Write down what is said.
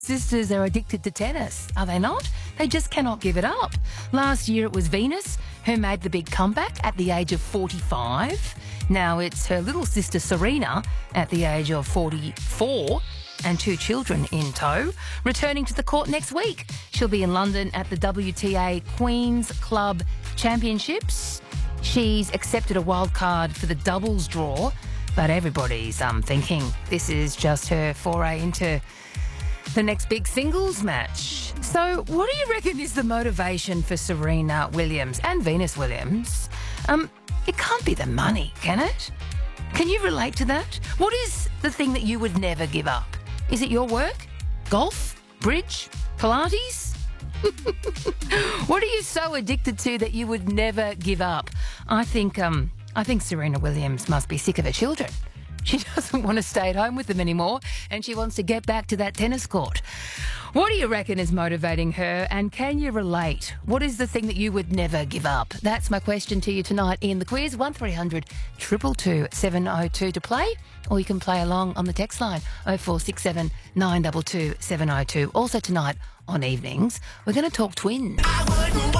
Sisters are addicted to tennis, are they not? They just cannot give it up. Last year it was Venus who made the big comeback at the age of 45. Now it's her little sister Serena at the age of 44 and 2 children in tow, returning to the court next week. She'll be in London at the WTA Queen's Club Championships. She's accepted a wild card for the doubles draw, but everybody's thinking this is just her foray into the next big singles match. So what do you reckon is the motivation for Serena Williams and Venus Williams? It can't be the money, can it? Can you relate to that? What is the thing that you would never give up? Is it your work? Golf? Bridge? Pilates? What are you so addicted to that you would never give up? I think Serena Williams must be sick of her children. She doesn't want to stay at home with them anymore, and she wants to get back to that tennis court. What do you reckon is motivating her, and can you relate? What is the thing that you would never give up? That's my question to you tonight in the quiz. 1300 222 702 to play, or you can play along on the text line 0467 922 702. Also tonight on evenings, we're going to talk twins.